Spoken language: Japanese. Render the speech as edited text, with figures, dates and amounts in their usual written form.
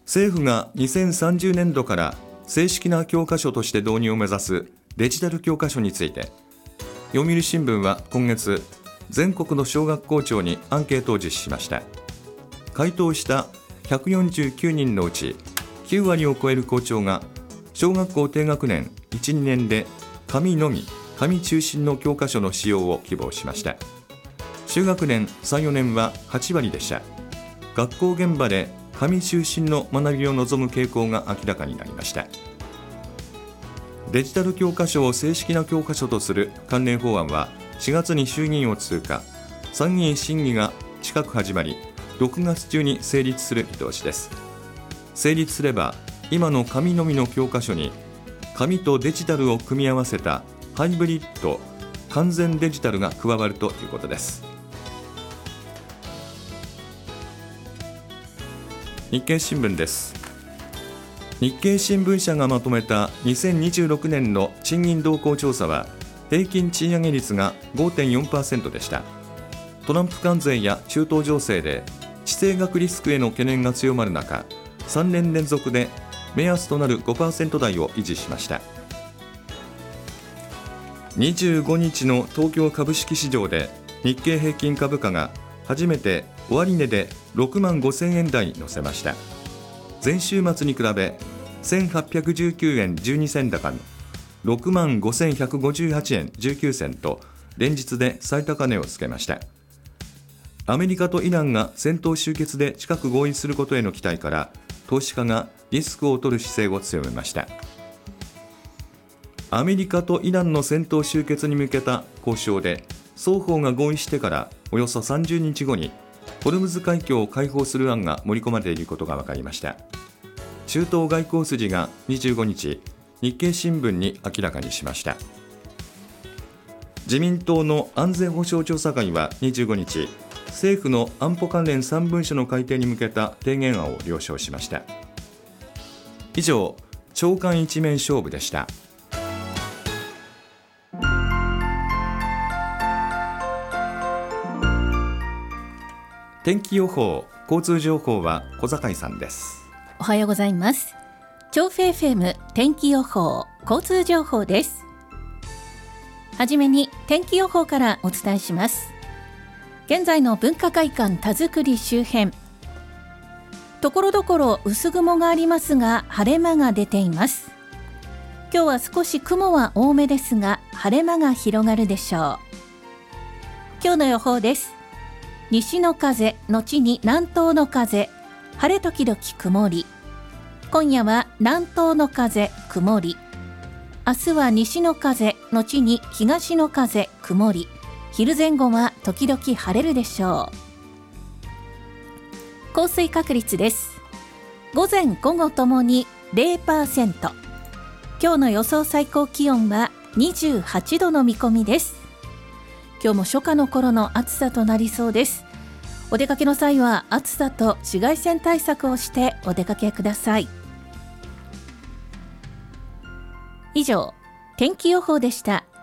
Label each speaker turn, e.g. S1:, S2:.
S1: 政府が2030年度から正式な教科書として導入を目指すデジタル教科書について、読売新聞は今月、全国の小学校長にアンケートを実施しました。回答した149人のうち9割を超える校長が、小学校低学年 1,2 年で紙のみ、紙中心の教科書の使用を希望しました。中学年 3,4 年は8割でした。学校現場で紙中心の学びを望む傾向が明らかになりました。デジタル教科書を正式な教科書とする関連法案は4月に衆議院を通過、参議院審議が近く始まり、6月中に成立する見通しです。成立すれば、今の紙のみの教科書に紙とデジタルを組み合わせたハイブリッド完全デジタルが加わるということです。日経新聞です。日経新聞社がまとめた2026年の賃金動向調査は、平均賃上げ率が 5.4% でした。トランプ関税や中東情勢で地政学リスクへの懸念が強まる中、3年連続で目安となる 5% 台を維持しました。25日の東京株式市場で日経平均株価が初めて終値で6万5000円台に乗せました。前週末に比べ1819円12銭高の6万5158円19銭と連日で最高値をつけました。アメリカとイランが戦闘終結で近く合意することへの期待から、投資家がリスクを取る姿勢を強めました。アメリカとイランの戦闘終結に向けた交渉で双方が合意してからおよそ30日後にホルムズ海峡を開放する案が盛り込まれていることが分かりました。中東外交筋が25日、日経新聞に明らかにしました。自民党の安全保障調査会は25日、政府の安保関連3文書の改定に向けた提言案を了承しました。以上、朝刊一面勝負でした。天気予報、交通情報は小坂井さんです。
S2: おはようございます。調布 FM 天気予報、交通情報です。はじめに天気予報からお伝えします。現在の文化会館田作周辺、ところどころ薄雲がありますが晴れ間が出ています。今日は少し雲は多めですが晴れ間が広がるでしょう。今日の予報です。西の風後に南東の風、晴れ時々曇り。今夜は南東の風曇り。明日は西の風後に東の風曇り。昼前後は時々晴れるでしょう。降水確率です。午前午後ともに 0%。 今日の予想最高気温は28度の見込みです。今日も初夏の頃の暑さとなりそうです。お出かけの際は暑さと紫外線対策をしてお出かけください。以上、天気予報でした。